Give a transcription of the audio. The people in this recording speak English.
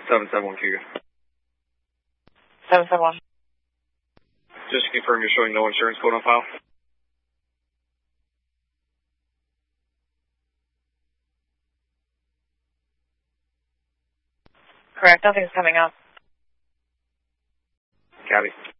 771 Cougar. 771. Just to confirm you're showing no insurance code on file? Correct, nothing's coming up. Copy.